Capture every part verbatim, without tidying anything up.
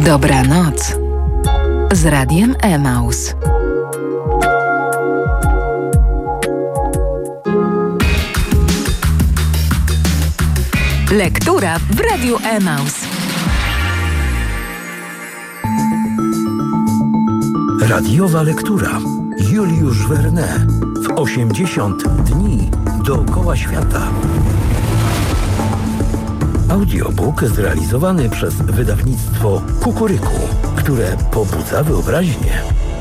Dobranoc z Radiem Emaus. Lektura w Radiu Emaus. Radiowa lektura. Juliusz Verne w osiemdziesiąt dni dookoła świata. Audiobook zrealizowany przez wydawnictwo Kukuryku, które pobudza wyobraźnię.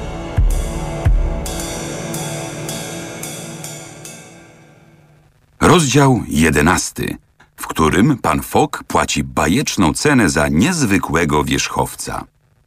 Rozdział jedenasty, w którym pan Fogg płaci bajeczną cenę za niezwykłego wierzchowca.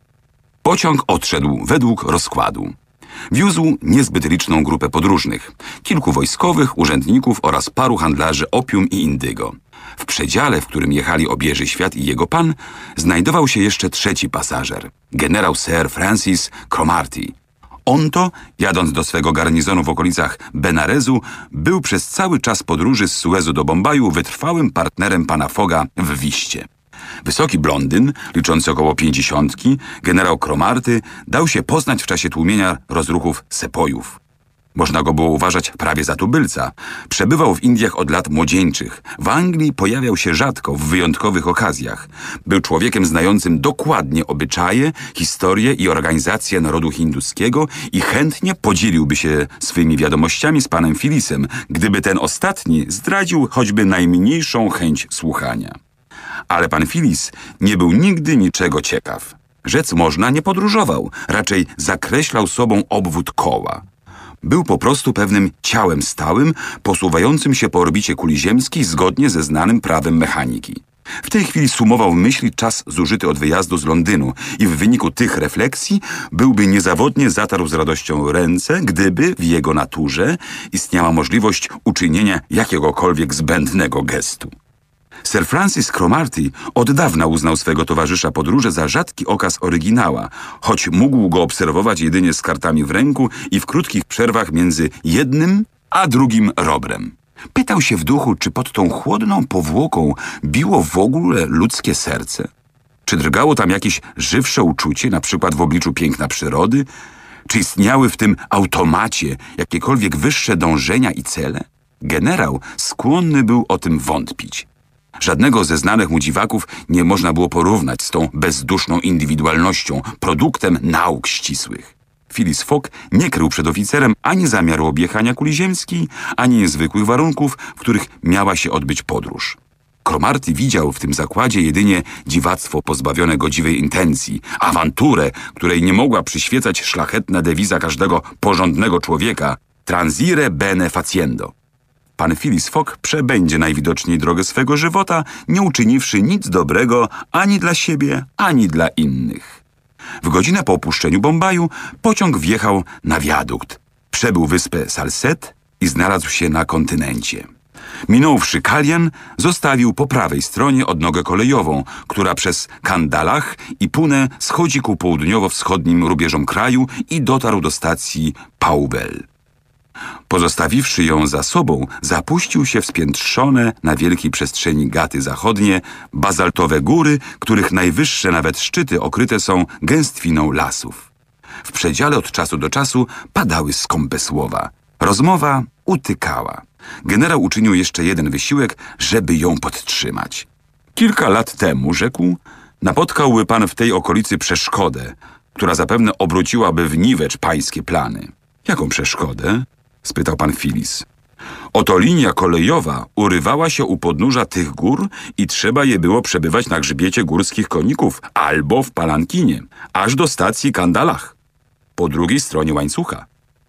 Pociąg odszedł według rozkładu. Wiózł niezbyt liczną grupę podróżnych, kilku wojskowych, urzędników oraz paru handlarzy opium i indygo. W przedziale, w którym jechali obieży świat i jego pan, znajdował się jeszcze trzeci pasażer, generał Sir Francis Cromarty. On to, jadąc do swego garnizonu w okolicach Benarezu, był przez cały czas podróży z Suezu do Bombaju wytrwałym partnerem pana Fogga w wiście. Wysoki blondyn, liczący około pięćdziesiątki, generał Cromarty dał się poznać w czasie tłumienia rozruchów sepojów. Można go było uważać prawie za tubylca. Przebywał w Indiach od lat młodzieńczych. W Anglii pojawiał się rzadko, w wyjątkowych okazjach. Był człowiekiem znającym dokładnie obyczaje, historię i organizację narodu hinduskiego i chętnie podzieliłby się swymi wiadomościami z panem Phyllisem, gdyby ten ostatni zdradził choćby najmniejszą chęć słuchania. Ale pan Phyllis nie był nigdy niczego ciekaw. Rzec można, nie podróżował, raczej zakreślał sobą obwód koła. Był po prostu pewnym ciałem stałym, posuwającym się po orbicie kuli ziemskiej zgodnie ze znanym prawem mechaniki. W tej chwili sumował w myśli czas zużyty od wyjazdu z Londynu i w wyniku tych refleksji byłby niezawodnie zatarł z radością ręce, gdyby w jego naturze istniała możliwość uczynienia jakiegokolwiek zbędnego gestu. Sir Francis Cromarty od dawna uznał swego towarzysza podróży za rzadki okaz oryginała, choć mógł go obserwować jedynie z kartami w ręku i w krótkich przerwach między jednym a drugim robrem. Pytał się w duchu, czy pod tą chłodną powłoką biło w ogóle ludzkie serce? Czy drgało tam jakieś żywsze uczucie, na przykład w obliczu piękna przyrody? Czy istniały w tym automacie jakiekolwiek wyższe dążenia i cele? Generał skłonny był o tym wątpić. Żadnego ze znanych mu dziwaków nie można było porównać z tą bezduszną indywidualnością, produktem nauk ścisłych. Phileas Fogg nie krył przed oficerem ani zamiaru objechania kuli ziemskiej, ani niezwykłych warunków, w których miała się odbyć podróż. Cromarty widział w tym zakładzie jedynie dziwactwo pozbawione godziwej intencji, awanturę, której nie mogła przyświecać szlachetna dewiza każdego porządnego człowieka – transire bene faciendo. Pan Phileas Fogg przebędzie najwidoczniej drogę swego żywota, nie uczyniwszy nic dobrego ani dla siebie, ani dla innych. W godzinę po opuszczeniu Bombaju pociąg wjechał na wiadukt, przebył wyspę Salsette i znalazł się na kontynencie. Minąwszy Kalyan, zostawił po prawej stronie odnogę kolejową, która przez Kandalach i Pune schodzi ku południowo-wschodnim rubieżom kraju i dotarł do stacji Paubel. Pozostawiwszy ją za sobą, zapuścił się w spiętrzone na wielkiej przestrzeni Gaty Zachodnie bazaltowe góry, których najwyższe nawet szczyty okryte są gęstwiną lasów. W przedziale od czasu do czasu padały skąpe słowa. Rozmowa utykała. Generał uczynił jeszcze jeden wysiłek, żeby ją podtrzymać. Kilka lat temu, rzekł, napotkałby pan w tej okolicy przeszkodę, która zapewne obróciłaby w niwecz pańskie plany. Jaką przeszkodę? Spytał pan Phyllis. Oto linia kolejowa urywała się u podnóża tych gór i trzeba je było przebywać na grzbiecie górskich koników albo w palankinie, aż do stacji Kandalach, po drugiej stronie łańcucha.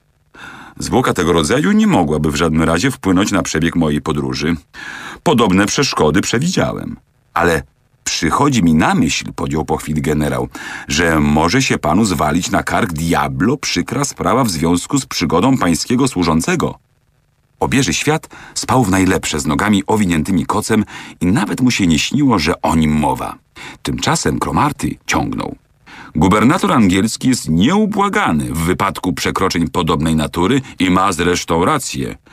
Zwłoka tego rodzaju nie mogłaby w żadnym razie wpłynąć na przebieg mojej podróży. Podobne przeszkody przewidziałem, ale przychodzi mi na myśl, podjął po chwili generał, że może się panu zwalić na kark diablo przykra sprawa w związku z przygodą pańskiego służącego. Obieży świat spał w najlepsze z nogami owiniętymi kocem i nawet mu się nie śniło, że o nim mowa. Tymczasem Cromarty ciągnął. Gubernator angielski jest nieubłagany w wypadku przekroczeń podobnej natury i ma zresztą rację.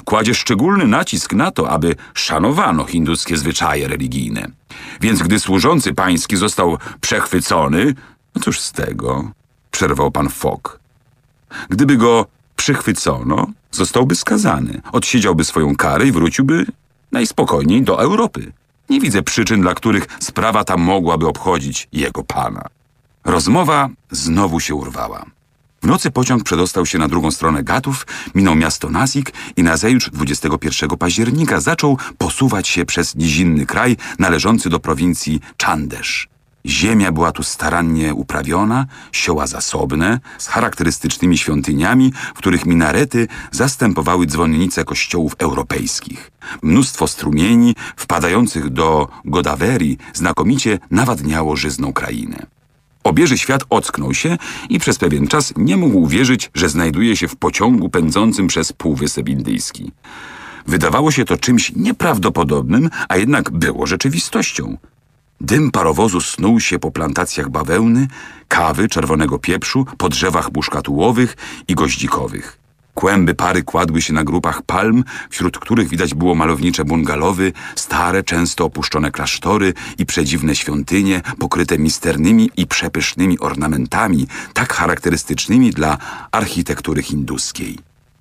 kładzie szczególny nacisk na to, aby szanowano hinduskie zwyczaje religijne. Więc gdy służący pański został przechwycony, no cóż z tego, przerwał pan Fogg. Gdyby go przychwycono, zostałby skazany, odsiedziałby swoją karę i wróciłby najspokojniej do Europy. Nie widzę przyczyn, dla których sprawa ta mogłaby obchodzić jego pana. Rozmowa znowu się urwała. W nocy pociąg przedostał się na drugą stronę Ghatów, minął miasto Nasik i nazajutrz dwudziestego pierwszego października zaczął posuwać się przez nizinny kraj należący do prowincji Chandesz. Ziemia była tu starannie uprawiona, sioła zasobne, z charakterystycznymi świątyniami, w których minarety zastępowały dzwonnice kościołów europejskich. Mnóstwo strumieni wpadających do Godaweri znakomicie nawadniało żyzną krainę. Obieży świat ocknął się i przez pewien czas nie mógł uwierzyć, że znajduje się w pociągu pędzącym przez Półwysep Indyjski. Wydawało się to czymś nieprawdopodobnym, a jednak było rzeczywistością. Dym parowozu snuł się po plantacjach bawełny, kawy, czerwonego pieprzu, po drzewach muszkatułowych i goździkowych. Kłęby pary kładły się na grupach palm, wśród których widać było malownicze bungalowy, stare, często opuszczone klasztory i przedziwne świątynie pokryte misternymi i przepysznymi ornamentami, tak charakterystycznymi dla architektury hinduskiej.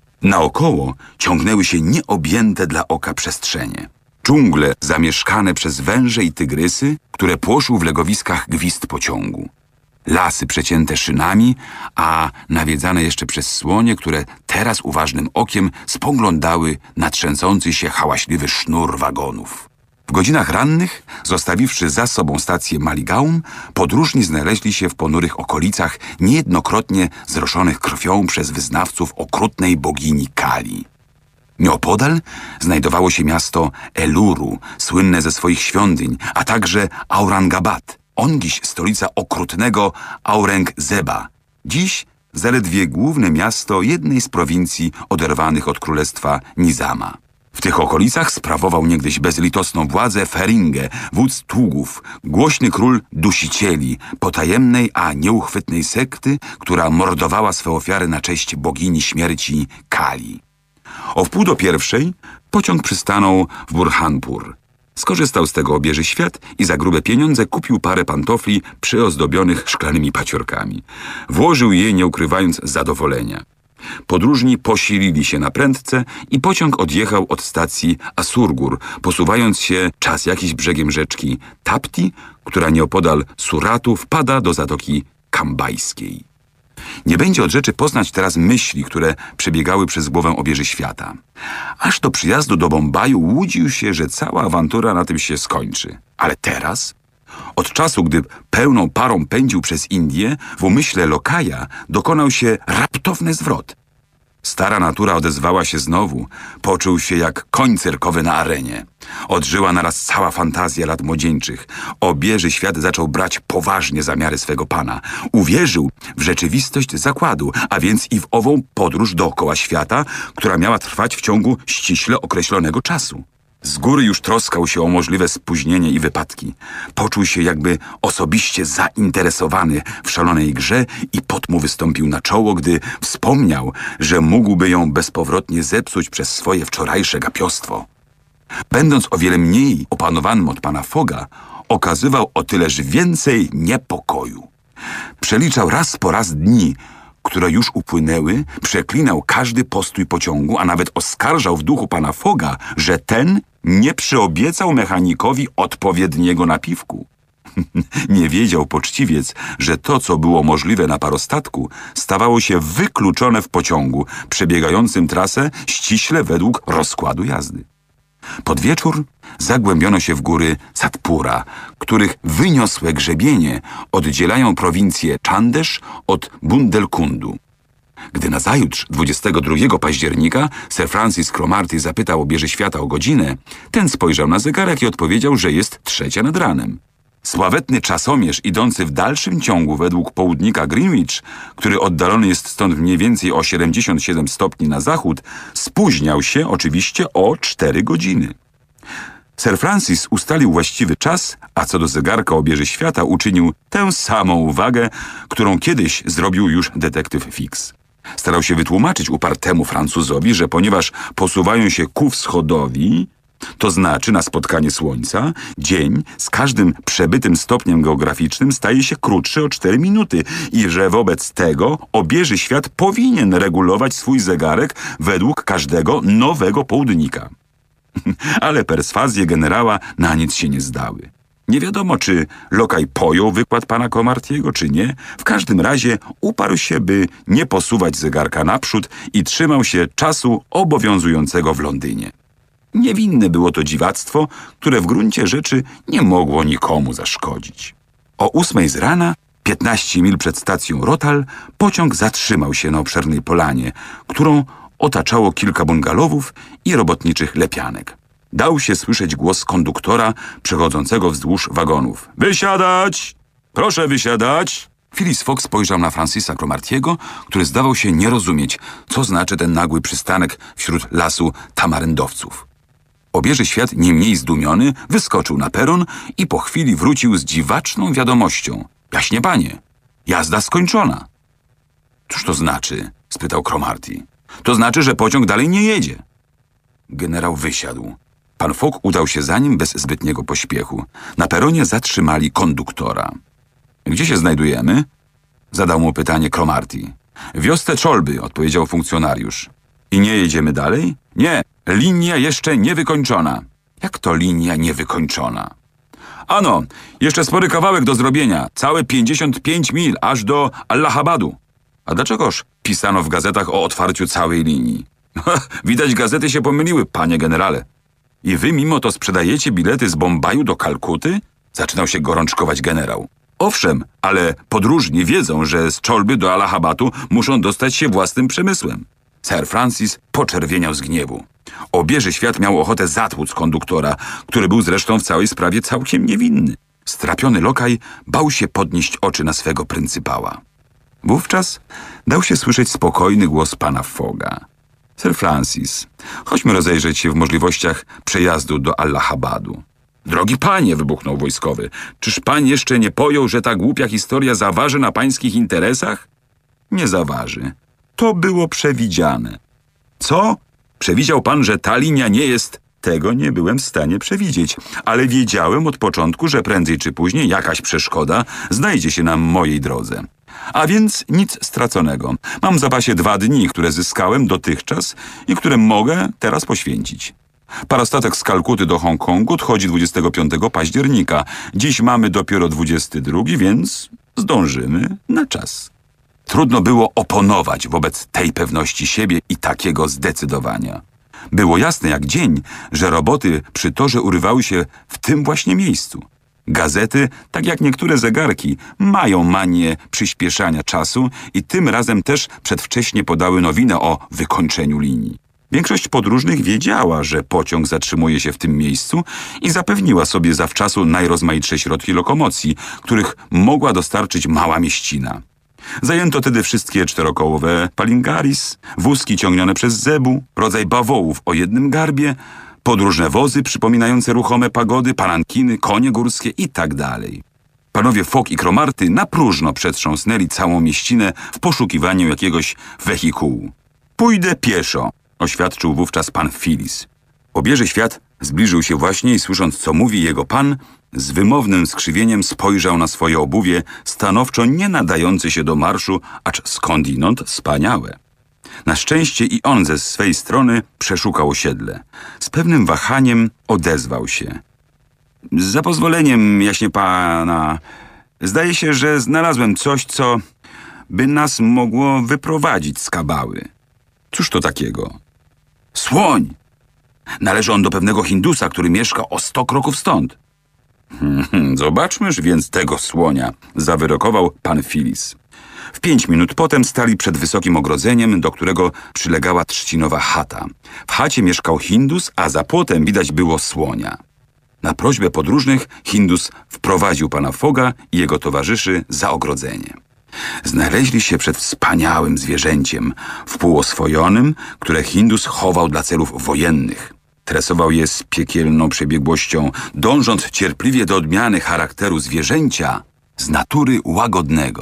Naokoło ciągnęły się nieobjęte dla oka przestrzenie. Dżungle zamieszkane przez węże i tygrysy, które płoszył w legowiskach gwizd pociągu. Lasy przecięte szynami, a nawiedzane jeszcze przez słonie, które teraz uważnym okiem spoglądały na trzęsący się hałaśliwy sznur wagonów. W godzinach rannych, zostawiwszy za sobą stację Maligaum, podróżni znaleźli się w ponurych okolicach niejednokrotnie zroszonych krwią przez wyznawców okrutnej bogini Kali. Nieopodal znajdowało się miasto Eluru, słynne ze swoich świątyń, a także Aurangabad, ongiś stolica okrutnego Aurangzeba. Dziś zaledwie główne miasto jednej z prowincji oderwanych od królestwa Nizama. W tych okolicach sprawował niegdyś bezlitosną władzę Feringę, wódz Tługów, głośny król dusicieli, potajemnej, a nieuchwytnej sekty, która mordowała swe ofiary na cześć bogini śmierci Kali. O wpół do pierwszej pociąg przystanął w Burhanpur. Skorzystał z tego obieży świat i za grube pieniądze kupił parę pantofli przyozdobionych szklanymi paciorkami. Włożył je, nie ukrywając zadowolenia. Podróżni posilili się na prędce i pociąg odjechał od stacji Asurgur, posuwając się czas jakiś brzegiem rzeczki Tapti, która nieopodal Suratu wpada do Zatoki Kambajskiej. Nie będzie od rzeczy poznać teraz myśli, które przebiegały przez głowę obieży świata. Aż do przyjazdu do Bombaju łudził się, że cała awantura na tym się skończy. Ale teraz, od czasu, gdy pełną parą pędził przez Indię, w umyśle lokaja dokonał się raptowny zwrot. Stara natura odezwała się znowu, poczuł się jak koń cyrkowy na arenie. Odżyła naraz cała fantazja lat młodzieńczych. Obieży świat zaczął brać poważnie zamiary swego pana. Uwierzył w rzeczywistość zakładu, a więc i w ową podróż dookoła świata, która miała trwać w ciągu ściśle określonego czasu. Z góry już troskał się o możliwe spóźnienie i wypadki. Poczuł się jakby osobiście zainteresowany w szalonej grze i pot mu wystąpił na czoło, gdy wspomniał, że mógłby ją bezpowrotnie zepsuć przez swoje wczorajsze gapiostwo. Będąc o wiele mniej opanowanym od pana Fogga, okazywał o tyleż więcej niepokoju. Przeliczał raz po raz dni, które już upłynęły, przeklinał każdy postój pociągu, a nawet oskarżał w duchu pana Fogga, że ten nie przyobiecał mechanikowi odpowiedniego napiwku. Nie wiedział poczciwiec, że to, co było możliwe na parostatku, stawało się wykluczone w pociągu, przebiegającym trasę ściśle według rozkładu jazdy. Pod wieczór zagłębiono się w góry Satpura, których wyniosłe grzebienie oddzielają prowincję Chandesz od Bundelkundu. Gdy nazajutrz, dwudziestego drugiego października, Sir Francis Cromarty zapytał obieży świata o godzinę, ten spojrzał na zegarek i odpowiedział, że jest trzecia nad ranem. Sławetny czasomierz idący w dalszym ciągu według południka Greenwich, który oddalony jest stąd mniej więcej o siedemdziesiąt siedem stopni na zachód, spóźniał się oczywiście o cztery godziny. Sir Francis ustalił właściwy czas, a co do zegarka obieży świata uczynił tę samą uwagę, którą kiedyś zrobił już detektyw Fix. Starał się wytłumaczyć upartemu Francuzowi, że ponieważ posuwają się ku wschodowi, to znaczy na spotkanie słońca, dzień z każdym przebytym stopniem geograficznym staje się krótszy o cztery minuty i że wobec tego obieży świat powinien regulować swój zegarek według każdego nowego południka. Ale perswazje generała na nic się nie zdały. Nie wiadomo, czy lokaj pojął wykład pana Cromartiego, czy nie. W każdym razie uparł się, by nie posuwać zegarka naprzód i trzymał się czasu obowiązującego w Londynie. Niewinne było to dziwactwo, które w gruncie rzeczy nie mogło nikomu zaszkodzić. O ósmej z rana, piętnaście mil przed stacją Rothal, pociąg zatrzymał się na obszernej polanie, którą otaczało kilka bungalowów i robotniczych lepianek. Dał się słyszeć głos konduktora przechodzącego wzdłuż wagonów. Wysiadać! Proszę wysiadać! Phileas Fogg spojrzał na Francisa Cromartiego, który zdawał się nie rozumieć, co znaczy ten nagły przystanek wśród lasu tamaryndowców. Obieży świat, nie mniej zdumiony, wyskoczył na peron i po chwili wrócił z dziwaczną wiadomością. Jaśnie panie, jazda skończona. Cóż to znaczy? Spytał Cromarty. To znaczy, że pociąg dalej nie jedzie. Generał wysiadł. Pan Fogg udał się za nim bez zbytniego pośpiechu. Na peronie zatrzymali konduktora. Gdzie się znajdujemy? Zadał mu pytanie Cromarty. W wiosce Cholby, odpowiedział funkcjonariusz. I nie jedziemy dalej? Nie, linia jeszcze niewykończona. Jak to linia niewykończona? Ano, jeszcze spory kawałek do zrobienia. Całe pięćdziesiąt pięć mil, aż do Allahabadu. A dlaczegoż pisano w gazetach o otwarciu całej linii? Widać, gazety się pomyliły, panie generale. I wy mimo to sprzedajecie bilety z Bombaju do Kalkuty? Zaczynał się gorączkować generał. Owszem, ale podróżni wiedzą, że z Cholby do Allahabadu muszą dostać się własnym przemysłem. Sir Francis poczerwieniał z gniewu. Obieży świat miał ochotę zatłuc konduktora, który był zresztą w całej sprawie całkiem niewinny. Strapiony lokaj bał się podnieść oczy na swego pryncypała. Wówczas dał się słyszeć spokojny głos pana Fogga. Sir Francis, chodźmy rozejrzeć się w możliwościach przejazdu do Allahabadu. Drogi panie, wybuchnął wojskowy, czyż pan jeszcze nie pojął, że ta głupia historia zaważy na pańskich interesach? Nie zaważy. To było przewidziane. Co? Przewidział pan, że ta linia nie jest... Tego nie byłem w stanie przewidzieć, ale wiedziałem od początku, że prędzej czy później jakaś przeszkoda znajdzie się na mojej drodze. A więc nic straconego. Mam w zapasie dwa dni, które zyskałem dotychczas i które mogę teraz poświęcić. Parostatek z Kalkuty do Hongkongu odchodzi dwudziestego piątego października. Dziś mamy dopiero dwudziesty drugi, więc zdążymy na czas. Trudno było oponować wobec tej pewności siebie i takiego zdecydowania. Było jasne jak dzień, że roboty przy torze urywały się w tym właśnie miejscu. Gazety, tak jak niektóre zegarki, mają manię przyspieszania czasu i tym razem też przedwcześnie podały nowinę o wykończeniu linii. Większość podróżnych wiedziała, że pociąg zatrzymuje się w tym miejscu i zapewniła sobie zawczasu najrozmaitsze środki lokomocji, których mogła dostarczyć mała mieścina. Zajęto tedy wszystkie czterokołowe palingaris, wózki ciągnione przez zebu, rodzaj bawołów o jednym garbie, podróżne wozy przypominające ruchome pagody, palankiny, konie górskie i tak dalej. Panowie Fogg i Cromarty na próżno przetrząsnęli całą mieścinę w poszukiwaniu jakiegoś wehikułu. Pójdę pieszo, oświadczył wówczas pan Phileas. Obieży świat zbliżył się właśnie i słysząc, co mówi jego pan, z wymownym skrzywieniem spojrzał na swoje obuwie, stanowczo nie nadający się do marszu, acz skądinąd wspaniałe. Na szczęście i on ze swej strony przeszukał osiedle. Z pewnym wahaniem odezwał się. Za pozwoleniem, jaśnie pana, zdaje się, że znalazłem coś, co by nas mogło wyprowadzić z kabały. Cóż to takiego? Słoń! Należy on do pewnego Hindusa, który mieszka o sto kroków stąd. Hmm, zobaczmyż więc tego słonia, zawyrokował pan Phileas. W pięć minut potem stali przed wysokim ogrodzeniem, do którego przylegała trzcinowa chata. W chacie mieszkał Hindus, a za płotem widać było słonia. Na prośbę podróżnych Hindus wprowadził pana Fogga i jego towarzyszy za ogrodzenie. Znaleźli się przed wspaniałym zwierzęciem, wpółoswojonym, które Hindus chował dla celów wojennych. Tresował je z piekielną przebiegłością, dążąc cierpliwie do odmiany charakteru zwierzęcia z natury łagodnego.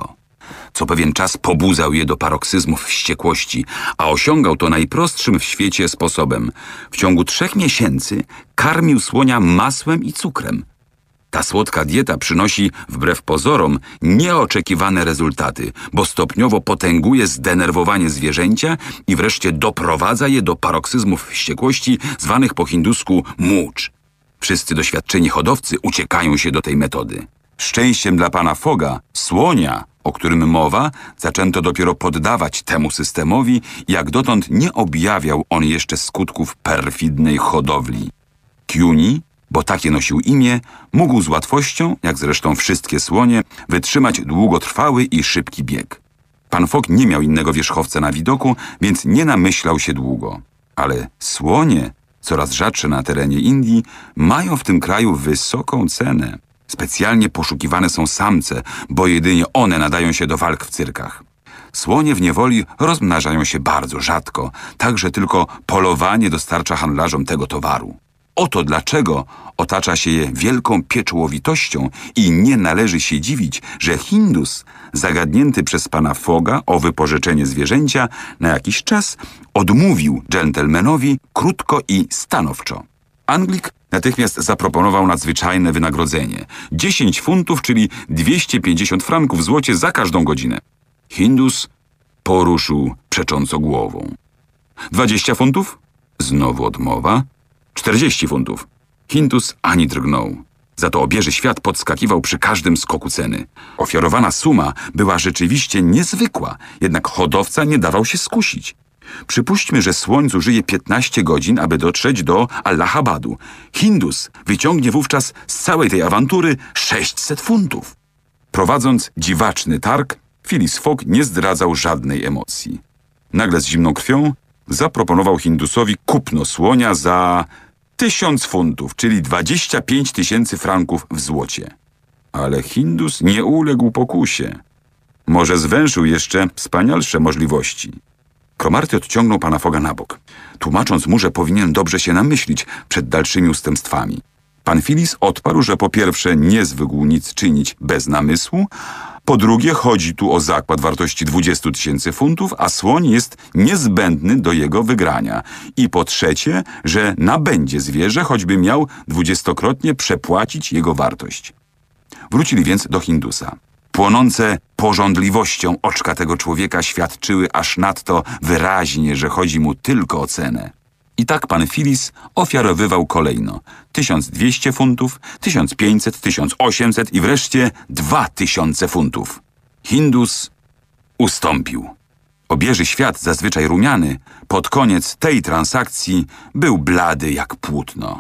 co pewien czas pobudzał je do paroksyzmów wściekłości, a osiągał to najprostszym w świecie sposobem. W ciągu trzech miesięcy karmił słonia masłem i cukrem. Ta słodka dieta przynosi, wbrew pozorom, nieoczekiwane rezultaty, bo stopniowo potęguje zdenerwowanie zwierzęcia i wreszcie doprowadza je do paroksyzmów wściekłości zwanych po hindusku mucz. Wszyscy doświadczeni hodowcy uciekają się do tej metody. Szczęściem dla pana Fogga, słonia, o którym mowa, zaczęto dopiero poddawać temu systemowi, jak dotąd nie objawiał on jeszcze skutków perfidnej hodowli. Kiuni, bo takie nosił imię, mógł z łatwością, jak zresztą wszystkie słonie, wytrzymać długotrwały i szybki bieg. Pan Fogg nie miał innego wierzchowca na widoku, więc nie namyślał się długo. Ale słonie, coraz rzadsze na terenie Indii, mają w tym kraju wysoką cenę. Specjalnie poszukiwane są samce, bo jedynie one nadają się do walk w cyrkach. Słonie w niewoli rozmnażają się bardzo rzadko, tak że tylko polowanie dostarcza handlarzom tego towaru. Oto dlaczego otacza się je wielką pieczołowitością i nie należy się dziwić, że Hindus, zagadnięty przez pana Fogga o wypożyczenie zwierzęcia, na jakiś czas odmówił dżentelmenowi krótko i stanowczo. Anglik natychmiast zaproponował nadzwyczajne wynagrodzenie. dziesięć funtów, czyli dwieście pięćdziesiąt franków w złocie za każdą godzinę. Hindus poruszył przecząco głową. dwadzieścia funtów? Znowu odmowa. czterdzieści funtów. Hindus ani drgnął. Za to obieży świat podskakiwał przy każdym skoku ceny. Ofiarowana suma była rzeczywiście niezwykła, jednak hodowca nie dawał się skusić. Przypuśćmy, że słoń zużyje piętnaście godzin, aby dotrzeć do Allahabadu. Hindus wyciągnie wówczas z całej tej awantury sześćset funtów. Prowadząc dziwaczny targ, Phileas Fogg nie zdradzał żadnej emocji. Nagle z zimną krwią zaproponował Hindusowi kupno słonia za tysiąc funtów, czyli dwadzieścia pięć tysięcy franków w złocie. Ale Hindus nie uległ pokusie. Może zwęszył jeszcze wspanialsze możliwości. Cromarty odciągnął pana Fogga na bok, tłumacząc mu, że powinien dobrze się namyślić przed dalszymi ustępstwami. Pan Phileas odparł, że po pierwsze nie zwykł nic czynić bez namysłu, po drugie chodzi tu o zakład wartości dwadzieścia tysięcy funtów, a słoń jest niezbędny do jego wygrania. I po trzecie, że nabędzie zwierzę, choćby miał dwudziestokrotnie przepłacić jego wartość. Wrócili więc do Hindusa. Płonące pożądliwością oczka tego człowieka świadczyły aż nadto wyraźnie, że chodzi mu tylko o cenę. I tak pan Phileas ofiarowywał kolejno tysiąc dwieście funtów, tysiąc pięćset, tysiąc osiemset i wreszcie dwa tysiące funtów. Hindus ustąpił. Obieży świat, zazwyczaj rumiany, pod koniec tej transakcji był blady jak płótno.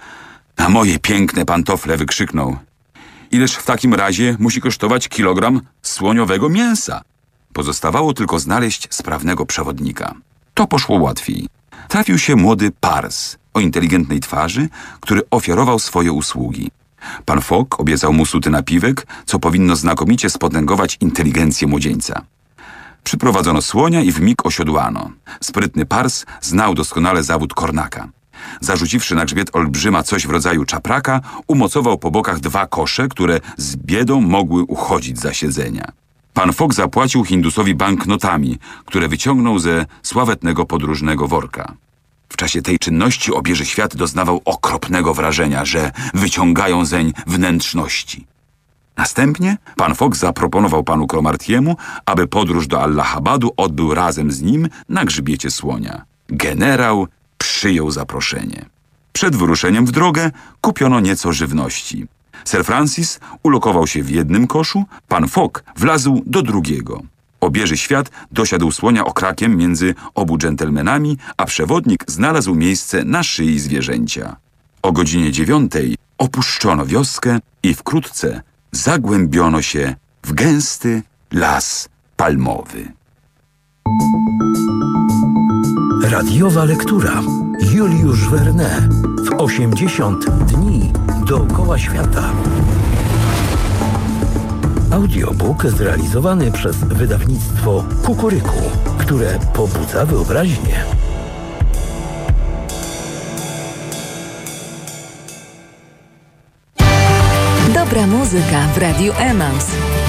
Na moje piękne pantofle wykrzyknął: ileż w takim razie musi kosztować kilogram słoniowego mięsa? Pozostawało tylko znaleźć sprawnego przewodnika. To poszło łatwiej. Trafił się młody Pars o inteligentnej twarzy, który ofiarował swoje usługi. Pan Fogg obiecał mu suty napiwek, co powinno znakomicie spotęgować inteligencję młodzieńca. Przyprowadzono słonia i wmig osiodłano. Sprytny Pars znał doskonale zawód kornaka. Zarzuciwszy na grzbiet olbrzyma coś w rodzaju czapraka, umocował po bokach dwa kosze, które z biedą mogły uchodzić za siedzenia. Pan Fogg zapłacił Hindusowi banknotami, które wyciągnął ze sławetnego podróżnego worka. W czasie tej czynności obieży świat doznawał okropnego wrażenia, że wyciągają zeń wnętrzności. Następnie pan Fogg zaproponował panu Cromartiemu, aby podróż do Allahabadu odbył razem z nim na grzbiecie słonia. Generał przyjął zaproszenie. Przed wyruszeniem w drogę kupiono nieco żywności. Sir Francis ulokował się w jednym koszu, pan Fogg wlazł do drugiego. Obieży świat dosiadł słonia okrakiem między obu dżentelmenami, a przewodnik znalazł miejsce na szyi zwierzęcia. O godzinie dziewiątej opuszczono wioskę i wkrótce zagłębiono się w gęsty las palmowy. Radiowa lektura. Juliusz Verne w osiemdziesiąt dni dookoła świata. Audiobook zrealizowany przez wydawnictwo Kukuryku, które pobudza wyobraźnię. Dobra muzyka w Radiu Emaus.